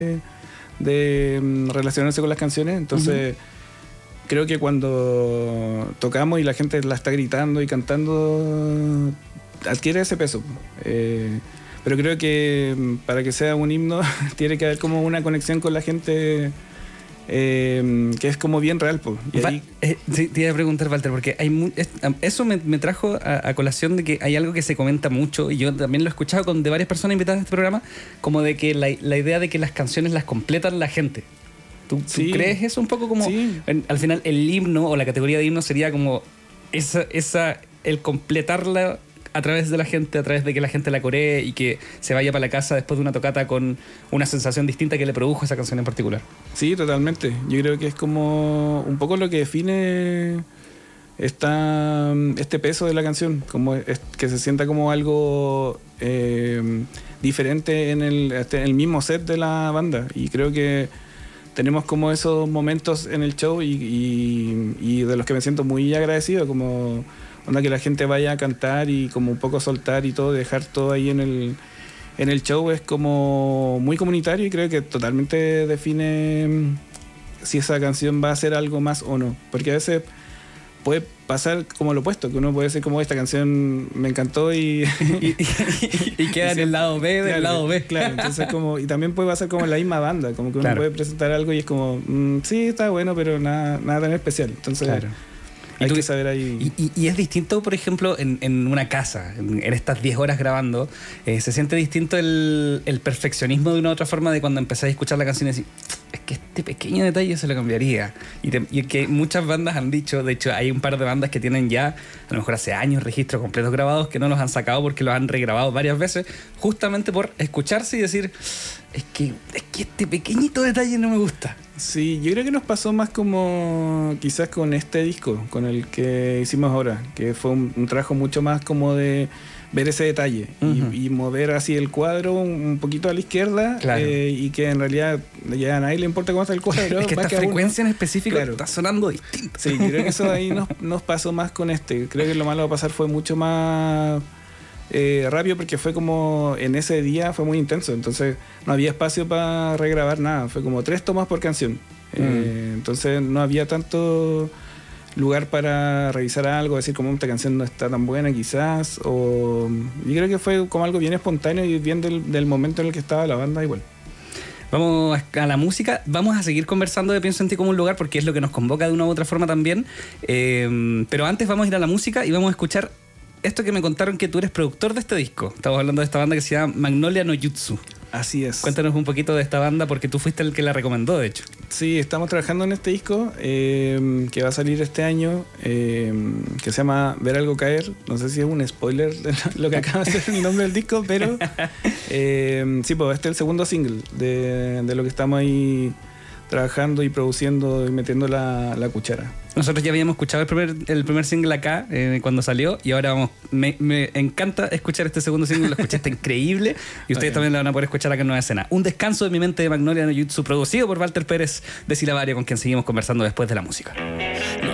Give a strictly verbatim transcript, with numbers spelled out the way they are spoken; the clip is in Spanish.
de um, relacionarse con las canciones, entonces uh-huh. creo que cuando tocamos y la gente la está gritando y cantando, adquiere ese peso. Eh, pero creo que para que sea un himno tiene que haber como una conexión con la gente eh, que es como bien real. Po. Y ahí... eh, sí, te iba a preguntar, Walter, porque hay mu- es, eso me, me trajo a, a colación de que hay algo que se comenta mucho, y yo también lo he escuchado con de varias personas invitadas a este programa, como de que la, la idea de que las canciones las completan la gente. ¿Tú, sí. ¿tú crees eso un poco como... Sí. En, al final el himno o la categoría de himno sería como esa, esa el completarla a través de la gente, a través de que la gente la coree y que se vaya para la casa después de una tocata con una sensación distinta que le produjo esa canción en particular? Sí, totalmente. Yo creo que es como un poco lo que define esta, este peso de la canción, como es, que se sienta como algo eh, diferente en el, en el mismo set de la banda. Y creo que tenemos como esos momentos en el show y, y, y de los que me siento muy agradecido, como onda que la gente vaya a cantar y como un poco soltar y todo, dejar todo ahí en el, en el show, es como muy comunitario y creo que totalmente define si esa canción va a ser algo más o no, porque a veces puede pasar como lo opuesto, que uno puede decir como esta canción me encantó y y, y, y queda y en el lado B del claro, lado B. Claro, entonces como, y también puede pasar como en la misma banda, como que uno claro. puede presentar algo y es como, mmm, sí, está bueno, pero nada, nada tan especial. Entonces claro. hay tú, que saber ahí. Y, y, y es distinto, por ejemplo, en, en una casa, en, en estas diez horas grabando, eh, se siente distinto el, el perfeccionismo de una u otra forma de cuando empezás a escuchar la canción y decís, es que este pequeño detalle se lo cambiaría. Y, te, y que muchas bandas han dicho, de hecho hay un par de bandas que tienen ya, a lo mejor hace años, registros completos grabados que no los han sacado porque los han regrabado varias veces, justamente por escucharse y decir, es que, es que este pequeñito detalle no me gusta. Sí, yo creo que nos pasó más como quizás con este disco, con el que hicimos ahora, que fue un, un trabajo mucho más como de ver ese detalle uh-huh. y, y mover así el cuadro un poquito a la izquierda, claro. eh, y que en realidad ya a nadie le importa cómo está el cuadro. Es que esta frecuencia uno. En específico claro. está sonando distinto. Sí, yo creo que eso ahí nos, nos pasó más con este. Creo que lo malo va a pasar fue mucho más eh, rápido porque fue como en ese día fue muy intenso, entonces no había espacio para regrabar nada, fue como tres tomas por canción. Mm. Eh, entonces no había tanto lugar para revisar algo, decir como esta canción no está tan buena quizás, o yo creo que fue como algo bien espontáneo y bien del, del momento en el que estaba la banda igual. Vamos a la música, vamos a seguir conversando de Pienso en ti como un lugar porque es lo que nos convoca de una u otra forma también, eh, pero antes vamos a ir a la música y vamos a escuchar esto que me contaron que tú eres productor de este disco. Estamos hablando de esta banda que se llama Magnolia no Jutsu. Así es. Cuéntanos un poquito de esta banda porque tú fuiste el que la recomendó, de hecho. Sí, estamos trabajando en este disco eh, que va a salir este año, eh, que se llama Ver algo caer. No sé si es un spoiler de lo que acaba de ser el nombre del disco, pero eh, sí, pues este es el segundo single de, de lo que estamos ahí trabajando y produciendo y metiendo la, la cuchara. Nosotros ya habíamos escuchado el primer, el primer single acá eh, cuando salió y ahora vamos, me, me encanta escuchar este segundo single, lo escuché, está increíble y ustedes okay. también lo van a poder escuchar acá en Nueva Escena. Un descanso de mi mente de Magnolia no Jutsu, producido por Walter Pérez de Silabario, con quien seguimos conversando después de la música.